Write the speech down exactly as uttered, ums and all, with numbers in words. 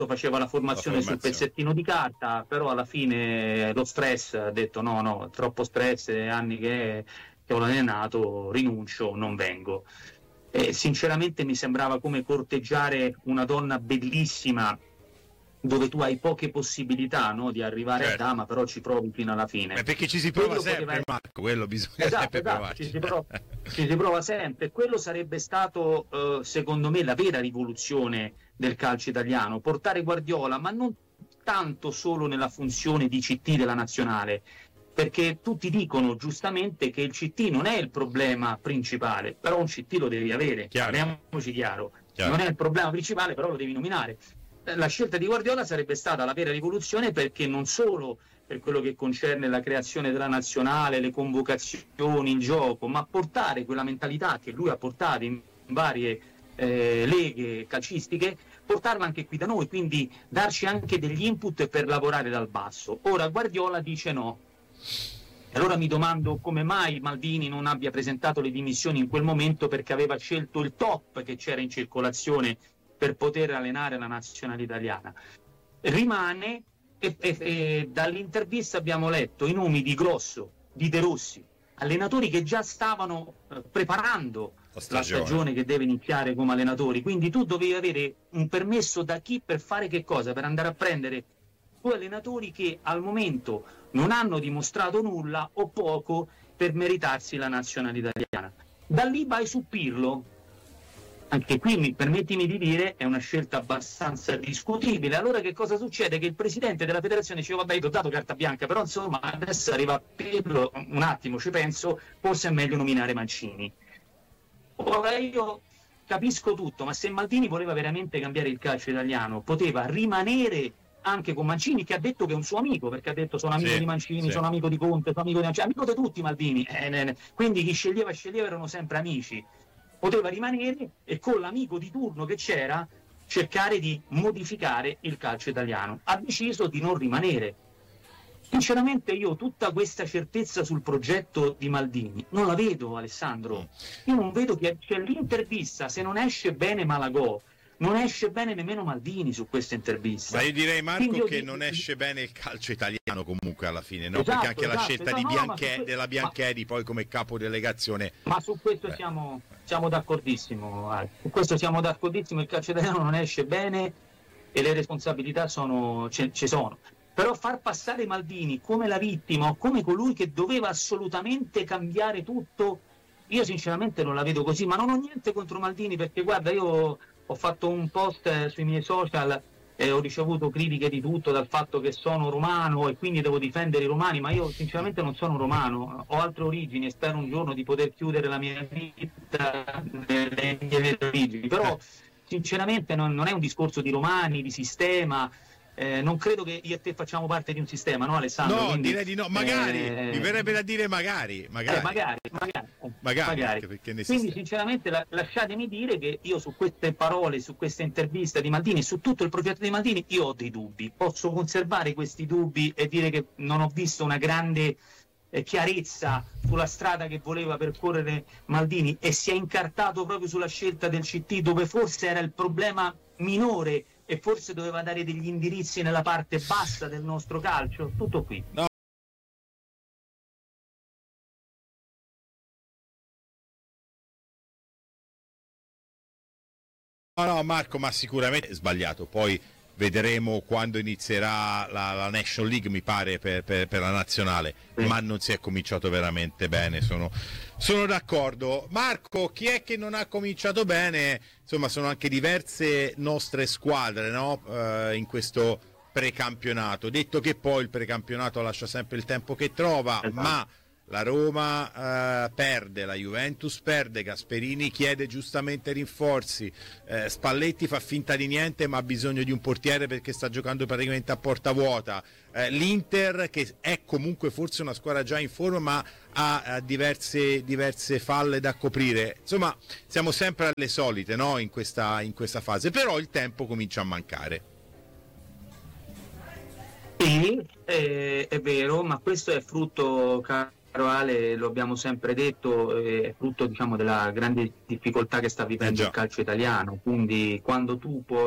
faceva la formazione, la formazione sul pezzettino di carta, però alla fine lo stress ha detto no, no, troppo stress, anni che, che ho allenato, rinuncio, non vengo. E sinceramente mi sembrava come corteggiare una donna bellissima, dove tu hai poche possibilità, no, di arrivare certo. a dama, però ci provi fino alla fine. Ma perché ci si prova Quello sempre, poteva... Marco, quello bisogna esatto, sempre esatto, provarci. ci si prova, ci si prova sempre. Quello sarebbe stato, eh, secondo me, la vera rivoluzione del calcio italiano, portare Guardiola, ma non tanto solo nella funzione di C T della nazionale, perché tutti dicono giustamente che il C T non è il problema principale, però un C T lo devi avere, Chiaro. parliamoci chiaro. Chiaro. Non è il problema principale, però lo devi nominare. La scelta di Guardiola sarebbe stata la vera rivoluzione, perché non solo per quello che concerne la creazione della nazionale, le convocazioni, il gioco, ma portare quella mentalità che lui ha portato in varie eh, leghe calcistiche, portarla anche qui da noi, quindi darci anche degli input per lavorare dal basso. Ora Guardiola dice no. E allora mi domando come mai Maldini non abbia presentato le dimissioni in quel momento, perché aveva scelto il top che c'era in circolazione per poter allenare la nazionale italiana. Rimane, e, e, e dall'intervista abbiamo letto i nomi di Grosso, di De Rossi, allenatori che già stavano eh, preparando la stagione. la stagione che deve iniziare come allenatori, quindi tu dovevi avere un permesso da chi per fare che cosa? Per andare a prendere due allenatori che al momento non hanno dimostrato nulla o poco per meritarsi la nazionale italiana. Da lì vai su Pirlo. Anche qui, mi, permettimi di dire, è una scelta abbastanza discutibile. Allora che cosa succede? Che il presidente della federazione dice vabbè, io ho dato carta bianca, però insomma adesso arriva Pirlo, un attimo ci penso, forse è meglio nominare Mancini. Ora io capisco tutto, ma se Maldini voleva veramente cambiare il calcio italiano, poteva rimanere anche con Mancini, che ha detto che è un suo amico, perché ha detto sono amico sì, di Mancini, sì. sono amico di Conte, sono amico di Mancini, amico di tutti Maldini, eh, ne, ne. Quindi chi sceglieva sceglieva erano sempre amici. Poteva rimanere e con l'amico di turno che c'era cercare di modificare il calcio italiano. Ha deciso di non rimanere. Sinceramente io tutta questa certezza sul progetto di Maldini non la vedo, Alessandro. Io non vedo che c'è l'intervista, se non esce bene Malagò, non esce bene nemmeno Maldini su questa intervista. Ma io direi, Marco, io che dico... non esce bene il calcio italiano comunque alla fine, no? Esatto, Perché anche esatto, la scelta esatto, di no, Bianche, su... della Biancheri ma... poi come capo delegazione. Ma su questo Beh. siamo, siamo d'accordissimo, Ale. Su questo siamo d'accordissimo, il calcio italiano non esce bene e le responsabilità sono, ci, ci sono. Però far passare Maldini come la vittima o come colui che doveva assolutamente cambiare tutto, io sinceramente non la vedo così, ma non ho niente contro Maldini, perché guarda, io ho fatto un post eh, sui miei social e ho ricevuto critiche di tutto, dal fatto che sono romano e quindi devo difendere i romani, ma io sinceramente non sono romano, ho altre origini e spero un giorno di poter chiudere la mia vita nelle mie vere origini, però sinceramente non, non è un discorso di romani, di sistema. Eh, non credo che io e te facciamo parte di un sistema, no Alessandro? No, Quindi, direi di no, magari, eh, mi verrebbe da dire magari, magari. Eh, magari, magari, magari, magari. Perché ne Quindi esiste. sinceramente la, lasciatemi dire che io su queste parole, su questa intervista di Maldini, su tutto il progetto di Maldini, io ho dei dubbi. Posso conservare questi dubbi e dire che non ho visto una grande eh, chiarezza sulla strada che voleva percorrere Maldini e si è incartato proprio sulla scelta del C T, dove forse era il problema minore e forse doveva dare degli indirizzi nella parte bassa del nostro calcio. Tutto qui. No. No, no, Marco, ma sicuramente è sbagliato. Poi vedremo quando inizierà la, la National League, mi pare, per, per, per la nazionale, sì. Ma non si è cominciato veramente bene, sono, sono d'accordo. Marco, chi è che non ha cominciato bene? Insomma, sono anche diverse nostre squadre, no? Uh, in questo precampionato. Detto che poi il precampionato lascia sempre il tempo che trova, esatto. Ma la Roma eh, perde, la Juventus perde, Gasperini chiede giustamente rinforzi, eh, Spalletti fa finta di niente ma ha bisogno di un portiere perché sta giocando praticamente a porta vuota, eh, l'Inter che è comunque forse una squadra già in forma ma ha eh, diverse, diverse falle da coprire, insomma siamo sempre alle solite, no? in, questa, in questa fase, però il tempo comincia a mancare. Sì, è, è vero, ma questo è frutto... Ale, lo abbiamo sempre detto, è frutto diciamo della grande difficoltà che sta vivendo eh il calcio italiano, quindi quando tu puoi